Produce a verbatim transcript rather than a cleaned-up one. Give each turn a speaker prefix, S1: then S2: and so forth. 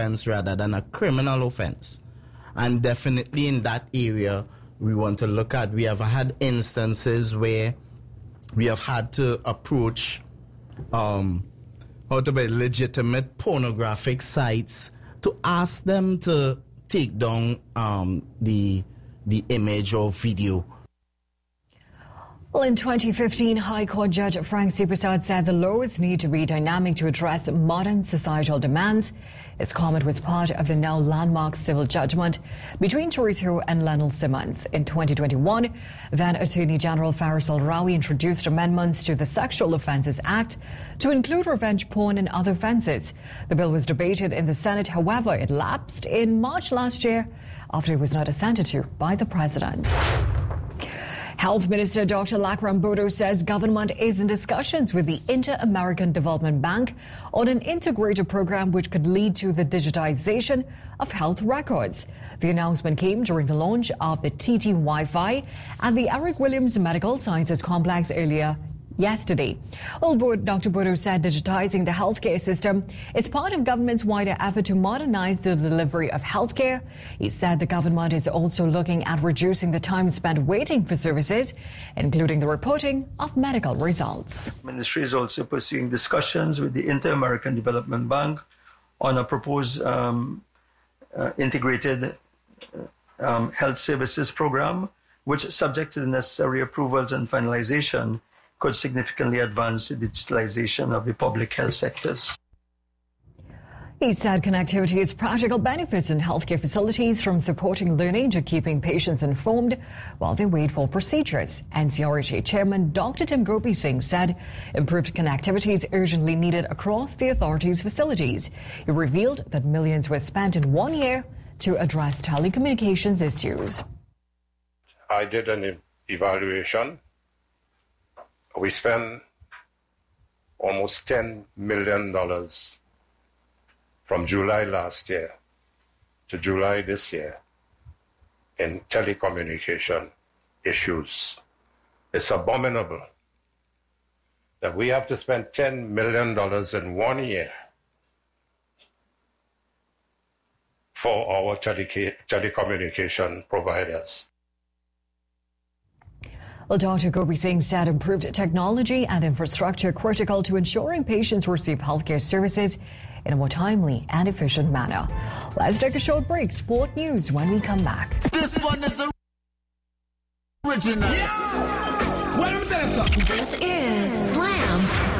S1: offense rather than a criminal offense. And definitely in that area, we want to look at, we have had instances where we have had to approach um, how to be legitimate pornographic sites to ask them to take down um, the the image or video.
S2: Well, in twenty fifteen, High Court Judge Frank C. Prasad said the laws need to be dynamic to address modern societal demands. His comment was part of the now landmark civil judgment between Theresa Ho and Lionel Simmons. In twenty twenty-one, then Attorney General Faris Al-Rawi introduced amendments to the Sexual Offences Act to include revenge porn and other offences. The bill was debated in the Senate. However, it lapsed in March last year after it was not assented to by the President. Health Minister Doctor Lakram Bodo says government is in discussions with the Inter-American Development Bank on an integrated program which could lead to the digitization of health records. The announcement came during the launch of the T T Wi-Fi at the Eric Williams Medical Sciences Complex earlier yesterday. Well, Doctor Bodo said digitizing the healthcare system is part of government's wider effort to modernize the delivery of healthcare. He said the government is also looking at reducing the time spent waiting for services, including the reporting of medical results.
S3: The ministry is also pursuing discussions with the Inter-American Development Bank on a proposed um, uh, integrated uh, um, health services program, which, subject to the necessary approvals and finalization, could significantly advance the digitalization of the public health sectors.
S2: He said connectivity has practical benefits in healthcare facilities, from supporting learning to keeping patients informed while they wait for procedures. N C R H A Chairman Doctor Tim Gopi Singh said improved connectivity is urgently needed across the authority's facilities. He revealed that millions were spent in one year to address telecommunications issues.
S4: I did an evaluation. We spent almost ten million dollars from July last year to July this year in telecommunication issues. It's abominable that we have to spend ten million dollars in one year for our tele- telecommunication providers.
S2: Well, Doctor Gopi Singh said improved technology and infrastructure critical to ensuring patients receive healthcare services in a more timely and efficient manner. Let's take a short break. Sport news when we come back.
S5: This one is original. Yeah! Well, let me tell you something.
S6: This is Slam